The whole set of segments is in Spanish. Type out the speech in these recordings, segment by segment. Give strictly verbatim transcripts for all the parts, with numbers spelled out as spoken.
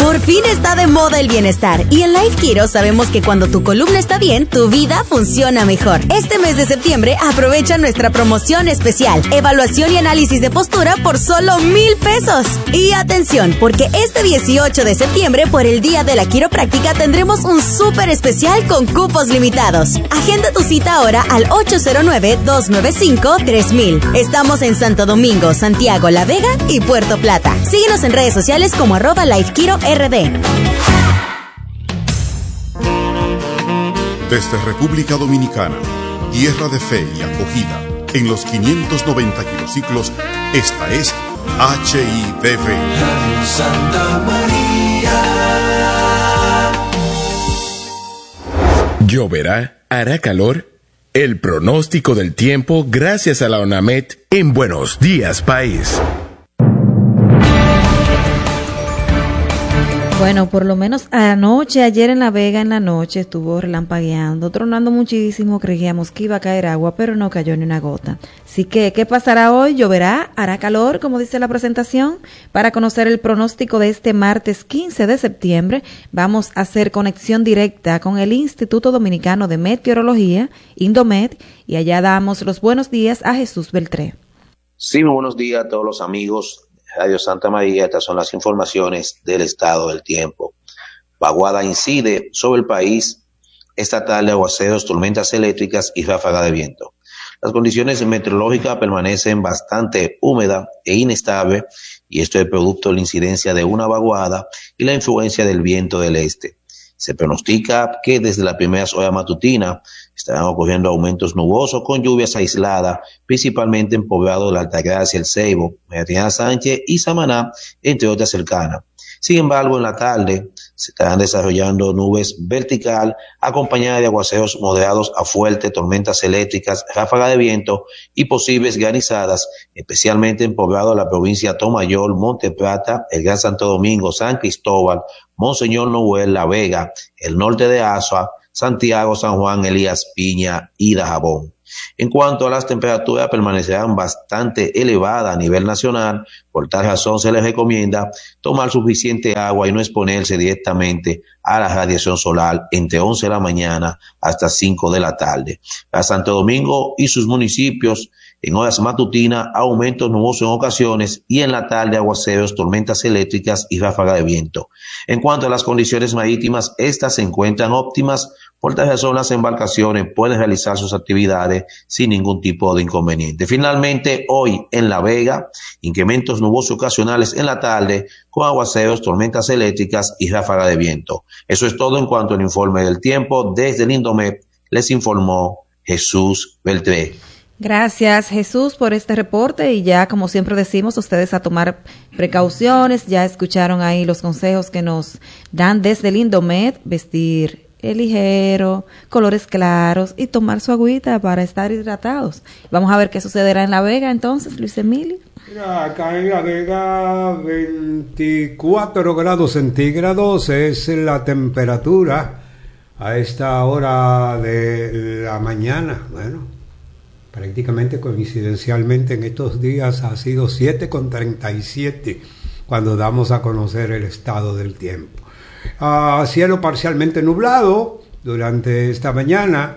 Por fin está de moda el bienestar y en Life Kiro sabemos que cuando tu columna está bien, tu vida funciona mejor. Este mes de septiembre aprovecha nuestra promoción especial, evaluación y análisis de postura por solo mil pesos. Y atención, porque este dieciocho de septiembre, por el Día de la Quiropráctica, tendremos un súper especial con cupos limitados. Agenda tu cita ahora al ocho cero nueve, dos nueve cinco, tres mil. Estamos en Santo Domingo, Santiago, La Vega y Puerto Plata. Síguenos en redes sociales como arroba Life Kiro R D. Desde República Dominicana, tierra de fe y acogida, en los quinientos noventa kilociclos, esta es H I D V. Radio Santa María. ¿Lloverá? ¿Hará calor? El pronóstico del tiempo gracias a la ONAMED en Buenos Días País. Bueno, por lo menos anoche, ayer en La Vega en la noche estuvo relampagueando, tronando muchísimo, creíamos que iba a caer agua, pero no cayó ni una gota. Así que, ¿qué pasará hoy? ¿Lloverá? ¿Hará calor? Como dice la presentación. Para conocer el pronóstico de este martes quince de septiembre, vamos a hacer conexión directa con el Instituto Dominicano de Meteorología, Indomet, y allá damos los buenos días a Jesús Beltré. Sí, muy buenos días a todos los amigos. Radio Santa María, estas son las informaciones del estado del tiempo. Vaguada incide sobre el país esta tarde, aguaceros, tormentas eléctricas y ráfaga de viento. Las condiciones meteorológicas permanecen bastante húmedas e inestables, y esto es producto de la incidencia de una vaguada y la influencia del viento del este. Se pronostica que desde las primeras horas matutinas estarán ocurriendo aumentos nubosos con lluvias aisladas, principalmente en poblados de la Altagracia, El Ceibo, Mariana Sánchez y Samaná, entre otras cercanas. Sin embargo, en la tarde se estarán desarrollando nubes vertical acompañadas de aguaceros moderados a fuertes, tormentas eléctricas, ráfagas de viento y posibles granizadas, especialmente en poblados de la provincia de Tomayor, Monte Plata, el Gran Santo Domingo, San Cristóbal, Monseñor Noel, La Vega, el norte de Azua, Santiago, San Juan, Elías Piña y Dajabón. En cuanto a las temperaturas, permanecerán bastante elevadas a nivel nacional. Por tal razón se les recomienda tomar suficiente agua y no exponerse directamente a la radiación solar entre once de la mañana hasta cinco de la tarde. Para Santo Domingo y sus municipios, en horas matutinas, aumentos nubosos en ocasiones y en la tarde aguaceros, tormentas eléctricas y ráfaga de viento. En cuanto a las condiciones marítimas, estas se encuentran óptimas. Por tal razón, las embarcaciones pueden realizar sus actividades sin ningún tipo de inconveniente. Finalmente, hoy en La Vega, incrementos nubosos ocasionales en la tarde con aguaceros, tormentas eléctricas y ráfaga de viento. Eso es todo en cuanto al informe del tiempo. Desde el Indomet les informó Jesús Beltré. Gracias, Jesús, por este reporte, y ya, como siempre decimos, ustedes a tomar precauciones. Ya escucharon ahí los consejos que nos dan desde el Indomet: vestir ligero, colores claros y tomar su agüita para estar hidratados. Vamos a ver qué sucederá en La Vega entonces, Luis Emilio. Mira, acá en La Vega veinticuatro grados centígrados es la temperatura a esta hora de la mañana. Bueno, prácticamente coincidencialmente en estos días ha sido siete con treinta y siete cuando damos a conocer el estado del tiempo. Uh, cielo parcialmente nublado durante esta mañana.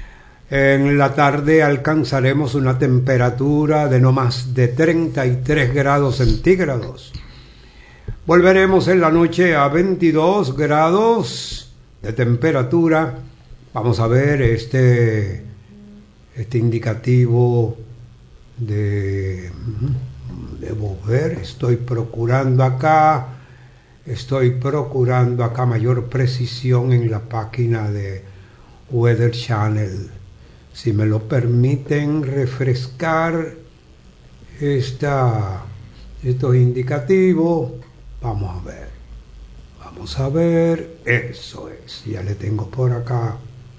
En la tarde alcanzaremos una temperatura de no más de treinta y tres grados centígrados. Volveremos en la noche a veintidós grados de temperatura. Vamos a ver este, este indicativo de... Debo ver, estoy procurando acá... Estoy procurando acá mayor precisión en la página de Weather Channel. Si me lo permiten refrescar esta, estos indicativos, vamos a ver. Vamos a ver, eso es, ya le tengo por acá.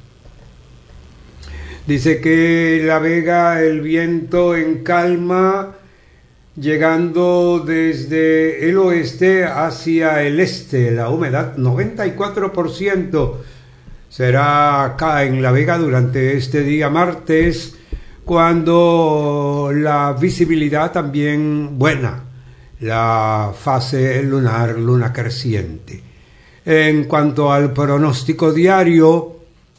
Dice que La Vega, el viento en calma, llegando desde el oeste hacia el este. La humedad noventa y cuatro por ciento será acá en La Vega durante este día martes, cuando la visibilidad también buena la fase lunar, luna creciente. En cuanto al pronóstico diario,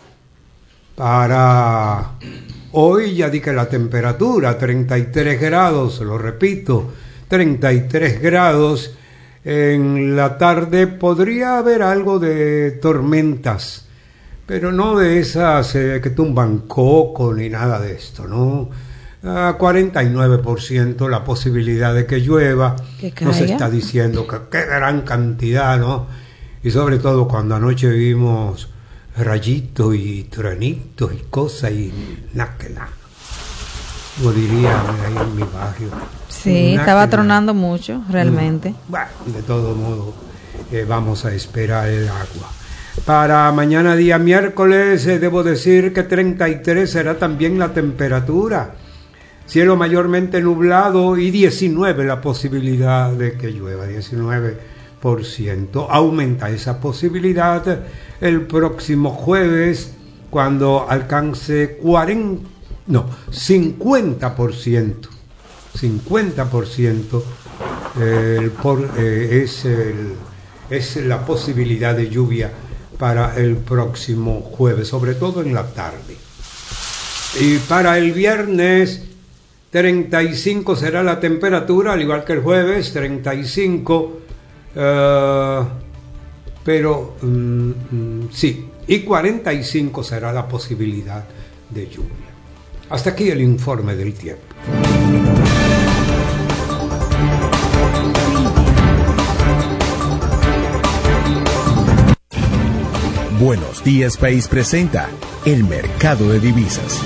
para hoy ya di que la temperatura, treinta y tres grados, lo repito, treinta y tres grados. En la tarde podría haber algo de tormentas, pero no de esas eh, que tumban coco ni nada de esto, ¿no? A cuarenta y nueve por ciento la posibilidad de que llueva. Que no se está diciendo que qué gran cantidad, ¿no? Y sobre todo cuando anoche vimos rayitos y truenitos y cosas y nada que nada. Como dirían ahí en mi barrio. Sí, Nada estaba que tronando nada. mucho, realmente. Bueno, de todo modo, eh, vamos a esperar el agua. Para mañana día miércoles, eh, debo decir que treinta y tres será también la temperatura. Cielo mayormente nublado y diecinueve la posibilidad de que llueva, diecinueve por ciento. Aumenta esa posibilidad el próximo jueves cuando alcance cuarenta, no, cincuenta por ciento. cincuenta por ciento eh, el por, eh, es, el, es la posibilidad de lluvia para el próximo jueves, sobre todo en la tarde. Y para el viernes, treinta y cinco será la temperatura, al igual que el jueves, treinta y cinco, uh, pero um, um, sí, y cuarenta y cinco será la posibilidad de lluvia. Hasta aquí el informe del tiempo. Buenos Días País presenta el mercado de divisas.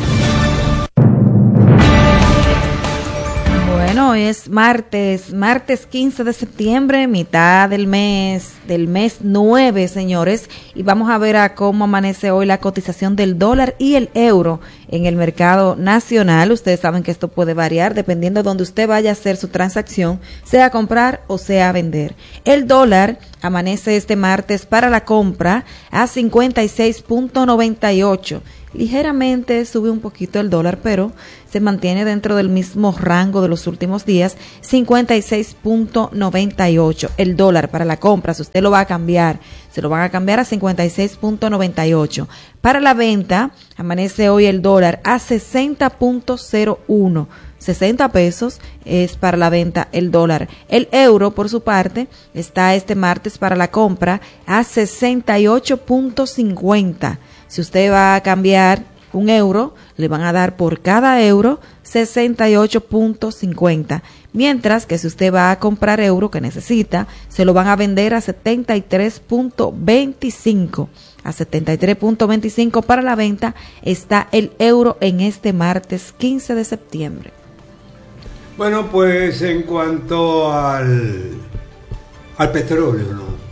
Bueno, hoy es martes, martes quince de septiembre, mitad del mes, del mes nueve, señores, y vamos a ver a cómo amanece hoy la cotización del dólar y el euro en el mercado nacional. Ustedes saben que esto puede variar dependiendo de donde usted vaya a hacer su transacción, sea comprar o sea vender. El dólar amanece este martes para la compra a cincuenta y seis punto noventa y ocho. Ligeramente sube un poquito el dólar, pero se mantiene dentro del mismo rango de los últimos días, cincuenta y seis punto noventa y ocho. El dólar para la compra, si usted lo va a cambiar, se lo van a cambiar a cincuenta y seis punto noventa y ocho. Para la venta, amanece hoy el dólar a sesenta punto cero uno. sesenta pesos es para la venta el dólar. El euro, por su parte, está este martes para la compra a sesenta y ocho punto cincuenta. Si usted va a cambiar un euro, le van a dar por cada euro sesenta y ocho punto cincuenta. Mientras que si usted va a comprar euro que necesita, se lo van a vender a setenta y tres punto veinticinco. A setenta y tres punto veinticinco para la venta está el euro en este martes quince de septiembre. Bueno, pues en cuanto al, al petróleo, ¿no?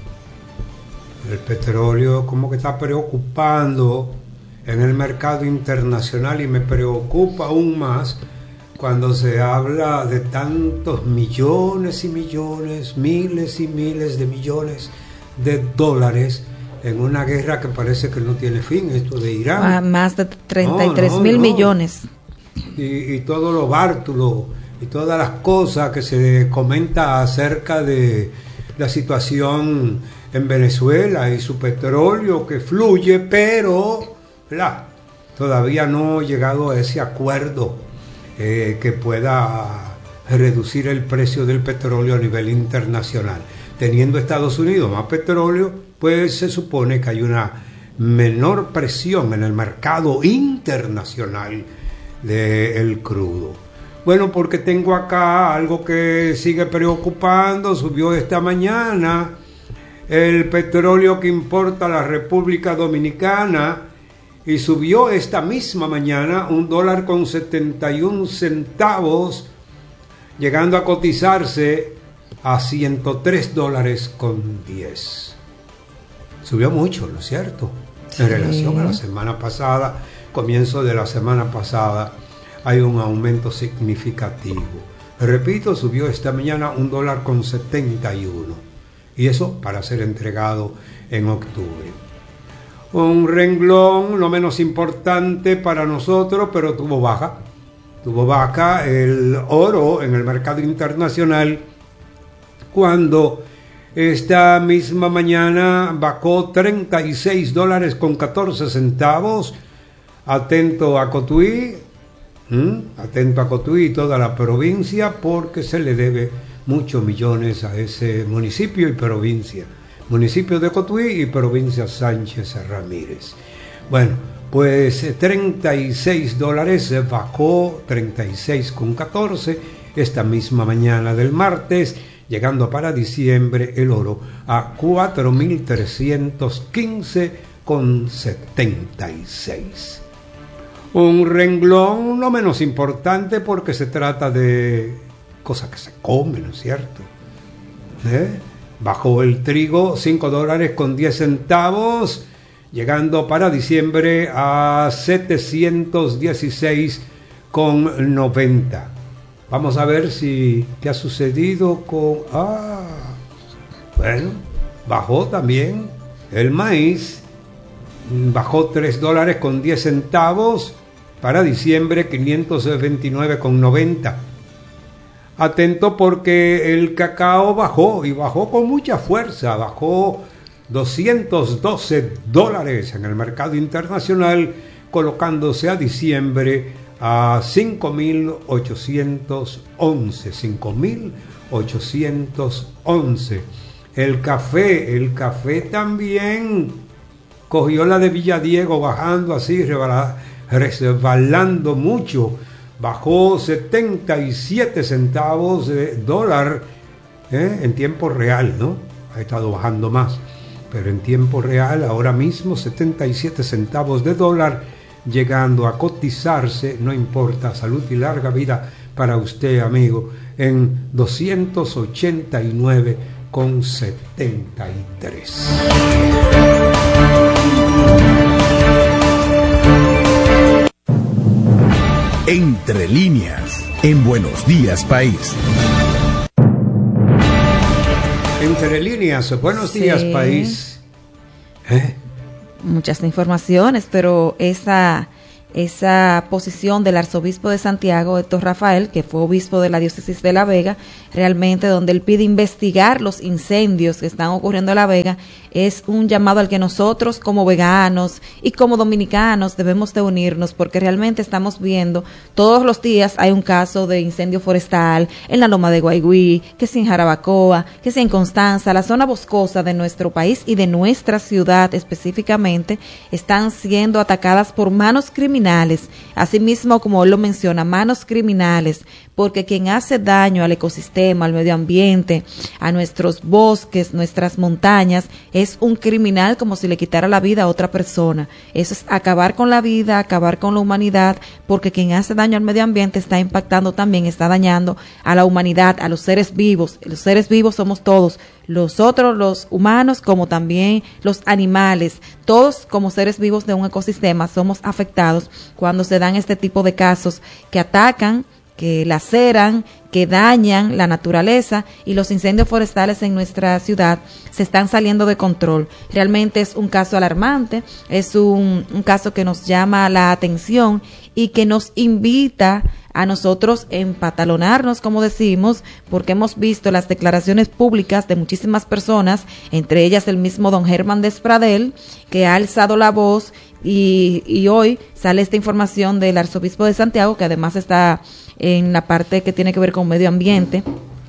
El petróleo como que está preocupando en el mercado internacional y me preocupa aún más cuando se habla de tantos millones y millones, miles y miles de millones de dólares en una guerra que parece que no tiene fin, esto de Irán. Ah, más de treinta y tres no, no, mil no. millones. Y, y todo lo bártulo y todas las cosas que se comenta acerca de la situación en Venezuela y su petróleo que fluye, pero la, todavía no ha llegado a ese acuerdo eh, que pueda reducir el precio del petróleo a nivel internacional. Teniendo Estados Unidos más petróleo, pues se supone que hay una menor presión en el mercado internacional del crudo. Bueno, porque tengo acá algo que sigue preocupando, subió esta mañana el petróleo que importa la República Dominicana y subió esta misma mañana un dólar con setenta y un centavos, llegando a cotizarse a ciento tres dólares con diez. Subió mucho, ¿no es cierto? Sí. En relación a la semana pasada, comienzo de la semana pasada, hay un aumento significativo. Repito, subió esta mañana un dólar con setenta y uno. Y eso para ser entregado en octubre. Un renglón no menos importante para nosotros, pero tuvo baja. Tuvo baja el oro en el mercado internacional cuando esta misma mañana bajó treinta y seis dólares con catorce centavos. Atento a Cotuí, ¿Mm? atento a Cotuí y toda la provincia, porque se le debe muchos millones a ese municipio y provincia. Municipio de Cotuí y provincia Sánchez Ramírez. Bueno, pues treinta y seis dólares bajó, treinta y seis con catorce esta misma mañana del martes, llegando para diciembre el oro a cuatro mil trescientos quince con setenta y seis. Un renglón no menos importante porque se trata de cosas que se comen, ¿no es cierto? ¿Eh? Bajó el trigo cinco dólares con diez centavos, llegando para diciembre a setecientos dieciséis con noventa. Vamos a ver si qué ha sucedido con... Ah, bueno, bajó también el maíz, bajó tres dólares con diez centavos, para diciembre quinientos veintinueve con noventa. Atento porque el cacao bajó y bajó con mucha fuerza, bajó doscientos doce dólares en el mercado internacional, colocándose a diciembre a cinco mil ochocientos once, cinco mil ochocientos once. El café, el café también cogió la de Villadiego bajando así, resbalando mucho, bajó setenta y siete centavos de dólar ¿eh? en tiempo real, ¿no? Ha estado bajando más, pero en tiempo real ahora mismo setenta y siete centavos de dólar, llegando a cotizarse, no importa, salud y larga vida para usted, amigo, en doscientos ochenta y nueve con setenta y tres. Entre líneas, en Buenos Días País. Entre líneas, buenos sí. días País. ¿Eh? Muchas informaciones, pero esa, esa posición del arzobispo de Santiago, Héctor Rafael, que fue obispo de la diócesis de La Vega, realmente donde él pide investigar los incendios que están ocurriendo en La Vega, es un llamado al que nosotros como veganos y como dominicanos debemos de unirnos, porque realmente estamos viendo todos los días hay un caso de incendio forestal en la Loma de Guaigüí, que sea en Jarabacoa, que sea en Constanza, la zona boscosa de nuestro país y de nuestra ciudad específicamente, están siendo atacadas por manos criminales, asimismo como él lo menciona, manos criminales, porque quien hace daño al ecosistema, al medio ambiente, a nuestros bosques, nuestras montañas, es un criminal como si le quitara la vida a otra persona. Eso es acabar con la vida, acabar con la humanidad, porque quien hace daño al medio ambiente está impactando también, está dañando a la humanidad, a los seres vivos. Los seres vivos somos todos, nosotros los humanos como también los animales, todos como seres vivos de un ecosistema somos afectados cuando se dan este tipo de casos que atacan, que laceran, que dañan la naturaleza, y los incendios forestales en nuestra ciudad se están saliendo de control. Realmente es un caso alarmante, es un, un caso que nos llama la atención y que nos invita a nosotros empatalonarnos, como decimos, porque hemos visto las declaraciones públicas de muchísimas personas, entre ellas el mismo don Germán Despradel, que ha alzado la voz, y, y hoy sale esta información del arzobispo de Santiago, que además está en la parte que tiene que ver con medio ambiente,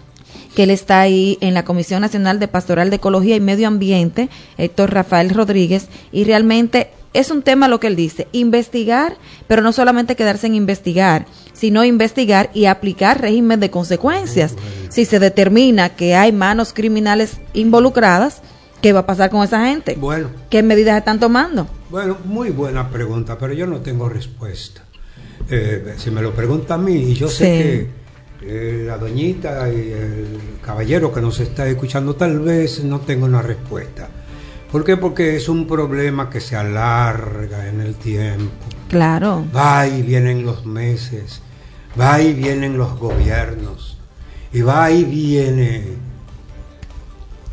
que él está ahí en la Comisión Nacional de Pastoral de Ecología y Medio Ambiente, Héctor Rafael Rodríguez, y realmente es un tema lo que él dice, investigar, pero no solamente quedarse en investigar, sino investigar y aplicar régimen de consecuencias. Si se determina que hay manos criminales involucradas, ¿qué va a pasar con esa gente? Bueno. ¿Qué medidas están tomando? Bueno, muy buena pregunta, pero yo no tengo respuesta. Eh, si me lo pregunta a mí, y yo sí. sé que eh, la doñita y el caballero que nos está escuchando tal vez no tenga una respuesta. ¿Por qué? Porque es un problema que se alarga en el tiempo. Claro. Va y vienen los meses, va y vienen los gobiernos, y va y viene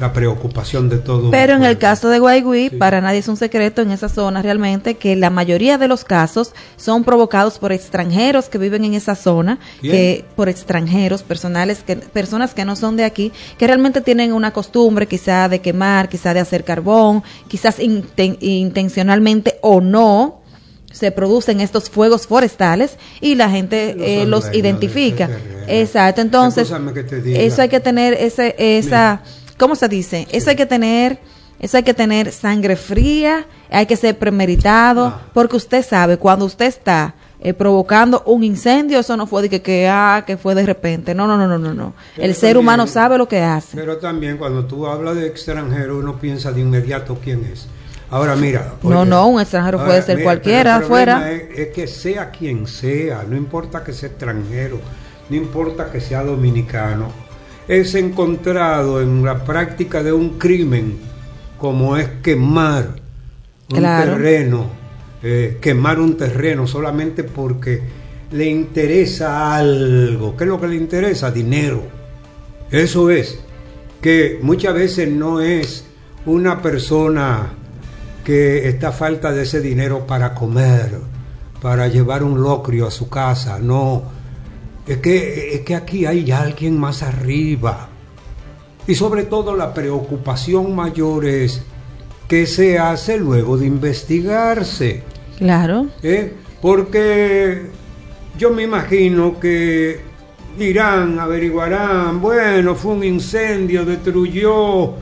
la preocupación de todo. Pero en el caso de Guaigüí, sí, para nadie es un secreto en esa zona realmente que la mayoría de los casos son provocados por extranjeros que viven en esa zona, Bien. que por extranjeros, personales que, personas que no son de aquí, que realmente tienen una costumbre quizá de quemar, quizá de hacer carbón, quizás inten, intencionalmente o no, se producen estos fuegos forestales y la gente los, eh, los identifica. Exacto, entonces eso hay que tener ese esa Mira. ¿Cómo se dice? Sí. Eso hay que tener, eso hay que tener sangre fría, hay que ser premeditado, ah. porque usted sabe, cuando usted está eh, provocando un incendio, eso no fue de que, que, ah, que fue de repente. No, no, no, no, no. no. El ser también, humano sabe lo que hace. Pero también cuando tú hablas de extranjero, uno piensa de inmediato quién es. Ahora mira. Oye, no, no, un extranjero ahora, puede ser mira, cualquiera afuera. Es, es que sea quien sea, no importa que sea extranjero, no importa que sea dominicano, es encontrado en la práctica de un crimen como es quemar un claro. terreno, eh, quemar un terreno solamente porque le interesa algo. ¿Qué es lo que le interesa? Dinero. Eso es, que muchas veces no es una persona que está a falta de ese dinero para comer, para llevar un locrio a su casa, no. Es que, es que aquí hay alguien más arriba. Y sobre todo la preocupación mayor es qué se hace luego de investigarse. Claro. ¿Eh? Porque yo me imagino que dirán, averiguarán, bueno, fue un incendio, destruyó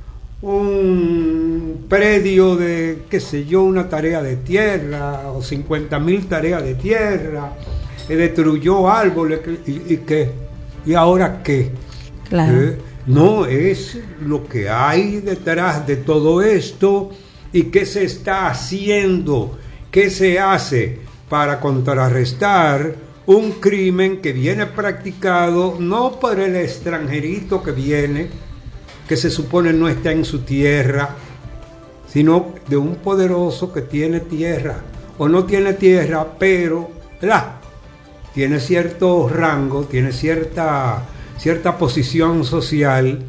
un predio de, qué sé yo, una tarea de tierra, o cincuenta mil tareas de tierra, destruyó árboles, y, y qué, y ahora qué. Claro. ¿Eh? No, es lo que hay detrás de todo esto y qué se está haciendo, qué se hace para contrarrestar un crimen que viene practicado no por el extranjerito que viene, que se supone no está en su tierra, sino de un poderoso que tiene tierra, o no tiene tierra, pero la tiene cierto rango, tiene cierta, cierta posición social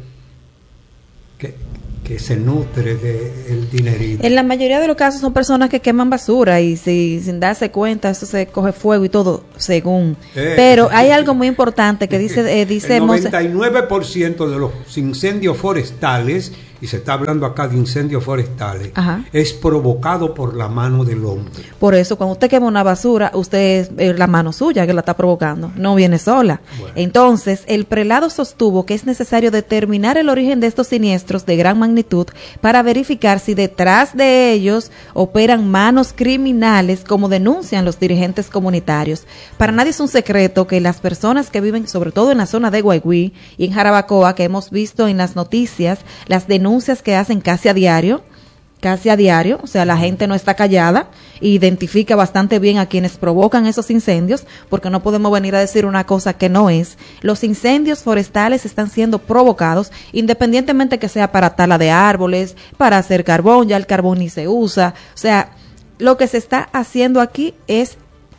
que, que se nutre del dinerito. En la mayoría de los casos son personas que queman basura y si, sin darse cuenta eso se coge fuego y todo, según. Eh, Pero hay algo muy importante que dice... Eh, dice el noventa y nueve por ciento de los incendios forestales, y se está hablando acá de incendios forestales, Ajá. es provocado por la mano del hombre. Por eso, cuando usted quema una basura, usted es eh, la mano suya que la está provocando, no viene sola. Bueno. Entonces, el prelado sostuvo que es necesario determinar el origen de estos siniestros de gran magnitud para verificar si detrás de ellos operan manos criminales, como denuncian los dirigentes comunitarios. Para nadie es un secreto que las personas que viven, sobre todo en la zona de Guaigüí y en Jarabacoa, que hemos visto en las noticias, las denuncias que hacen casi a diario, casi a diario, o sea, la gente no está callada, identifica bastante bien a quienes provocan esos incendios, porque no podemos venir a decir una cosa que no es. Los incendios forestales están siendo provocados, independientemente que sea para tala de árboles, para hacer carbón, ya el carbón ni se usa, o sea, lo que se está haciendo aquí es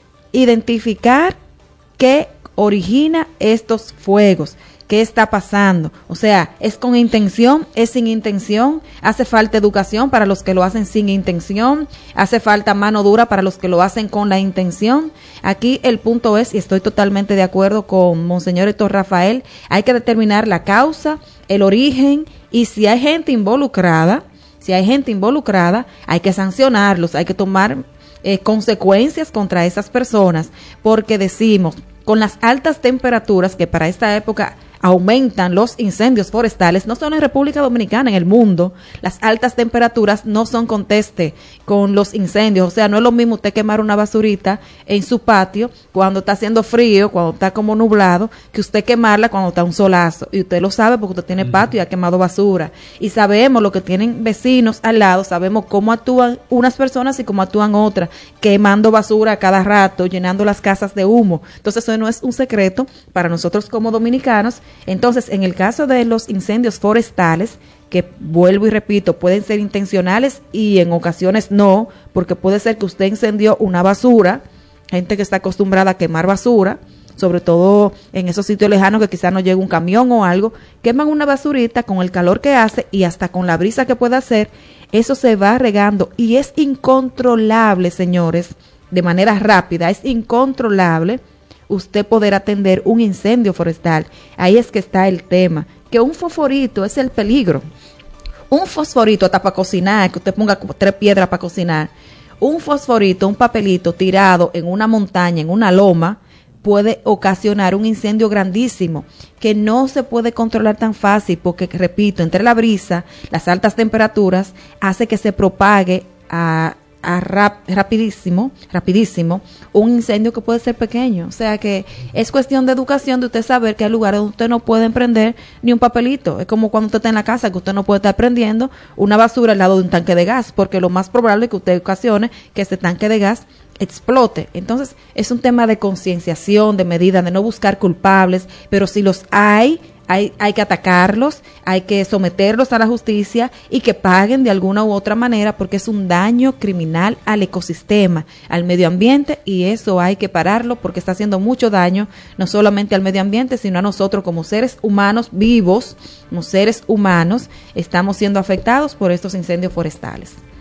identificar qué origina estos fuegos. ¿Qué está pasando? O sea, ¿es con intención? ¿Es sin intención? ¿Hace falta educación para los que lo hacen sin intención? ¿Hace falta mano dura para los que lo hacen con la intención? Aquí el punto es, y estoy totalmente de acuerdo con Monseñor Héctor Rafael, hay que determinar la causa, el origen, y si hay gente involucrada, si hay gente involucrada, hay que sancionarlos, hay que tomar eh, consecuencias contra esas personas, porque decimos, con las altas temperaturas que para esta época aumentan los incendios forestales, no solo en República Dominicana, en el mundo, las altas temperaturas no son conteste con los incendios, o sea, no es lo mismo usted quemar una basurita en su patio cuando está haciendo frío, cuando está como nublado, que usted quemarla cuando está un solazo, y usted lo sabe porque usted tiene patio y ha quemado basura, y sabemos lo que tienen vecinos al lado, sabemos cómo actúan unas personas y cómo actúan otras, quemando basura a cada rato, llenando las casas de humo. Entonces eso no es un secreto para nosotros como dominicanos. Entonces, en el caso de los incendios forestales, que vuelvo y repito, pueden ser intencionales y en ocasiones no, porque puede ser que usted incendió una basura, gente que está acostumbrada a quemar basura, sobre todo en esos sitios lejanos que quizás no llegue un camión o algo, queman una basurita con el calor que hace y hasta con la brisa que puede hacer, eso se va regando y es incontrolable, señores, de manera rápida, es incontrolable usted poder atender un incendio forestal. Ahí es que está el tema, que un fosforito es el peligro. Un fosforito hasta para cocinar, que usted ponga como tres piedras para cocinar, un fosforito, un papelito tirado en una montaña, en una loma, puede ocasionar un incendio grandísimo que no se puede controlar tan fácil porque, repito, entre la brisa, las altas temperaturas, hace que se propague a, a rap, rapidísimo, rapidísimo, un incendio que puede ser pequeño. O sea que es cuestión de educación de usted saber que hay lugares donde usted no puede prender ni un papelito. Es como cuando usted está en la casa, que usted no puede estar prendiendo una basura al lado de un tanque de gas, porque lo más probable es que usted ocasione que ese tanque de gas explote. Entonces es un tema de concienciación, de medida, de no buscar culpables, pero si los hay, hay, hay que atacarlos, hay que someterlos a la justicia y que paguen de alguna u otra manera, porque es un daño criminal al ecosistema, al medio ambiente, y eso hay que pararlo porque está haciendo mucho daño, no solamente al medio ambiente, sino a nosotros como seres humanos vivos, como seres humanos, estamos siendo afectados por estos incendios forestales.